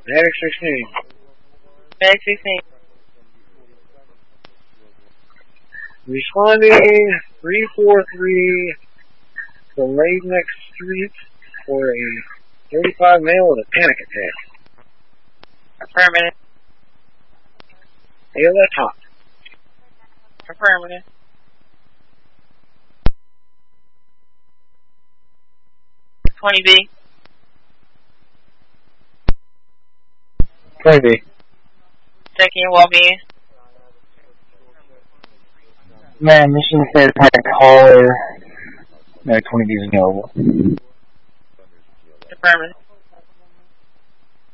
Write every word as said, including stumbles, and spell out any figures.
Medic sixteen. Medic sixteen. Responding three four three from Raidneck Street for a thirty-five male with a panic attack. Affirmative. A L S hot. Affirmative. twenty B. twenty B. Second walk in. Man, mission says had a caller. No, twenty B is available. Affirmative.